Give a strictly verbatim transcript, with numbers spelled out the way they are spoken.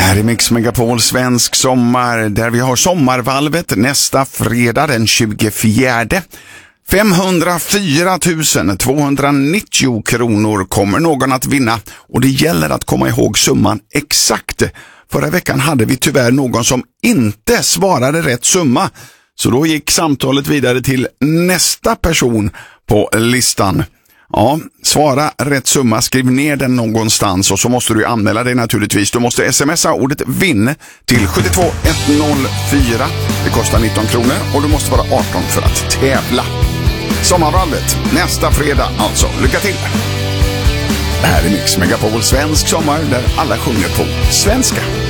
här är Mix Megapol Svensk sommar, där vi har sommarvalvet nästa fredag den tjugofjärde. femhundrafyra tusen tvåhundranittio kronor kommer någon att vinna, och det gäller att komma ihåg summan exakt. Förra veckan hade vi tyvärr någon som inte svarade rätt summa, så då gick samtalet vidare till nästa person på listan. Ja, svara rätt summa, skriv ner den någonstans, och så måste du anmäla dig naturligtvis. Du måste smsa ordet vinn till sju två ett noll fyra. Det kostar nitton kronor och du måste vara arton för att tävla. Sommarvalvet nästa fredag alltså. Lycka till! Det här är Mix Megapol Svensk sommar, där alla sjunger på svenska.